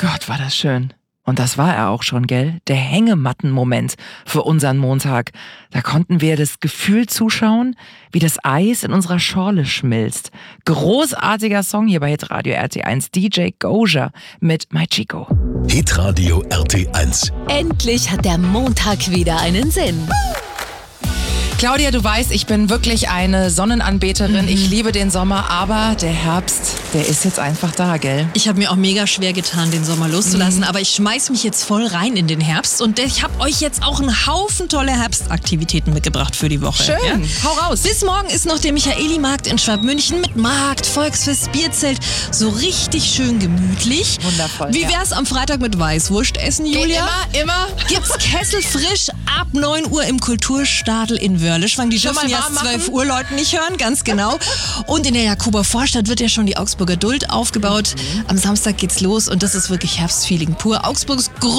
Gott, war das schön. Und das war er auch schon, gell? Der Hängematten-Moment für unseren Montag. Da konnten wir das Gefühl zuschauen, wie das Eis in unserer Schorle schmilzt. Großartiger Song hier bei Hitradio RT1. DJ Goja mit My Chico. Hitradio RT1. Endlich hat der Montag wieder einen Sinn. Claudia, du weißt, ich bin wirklich eine Sonnenanbeterin. Ich liebe den Sommer, aber der Herbst, der ist jetzt einfach da, gell? Ich habe mir auch mega schwer getan, den Sommer loszulassen, aber ich schmeiß mich jetzt voll rein in den Herbst und ich habe euch jetzt auch einen Haufen tolle Herbstaktivitäten mitgebracht für die Woche. Schön, ja? hau raus. Bis morgen ist noch der Michaeli-Markt in Schwabmünchen mit Markt, Volksfest, Bierzelt, so richtig schön gemütlich. Wundervoll. Wie wär's am Freitag mit Weißwurst essen, Julia? Immer. Gibt's Kessel frisch ab 9 Uhr im Kulturstadel in Wörlischwang. Die Schon dürfen mal ja warm 12 machen? Uhr Leute nicht hören, ganz genau. Und in der Jakober Vorstadt wird ja schon die Augsburger Duld aufgebaut. Am Samstag geht's los und das ist wirklich Herbstfeeling pur. Augsburgs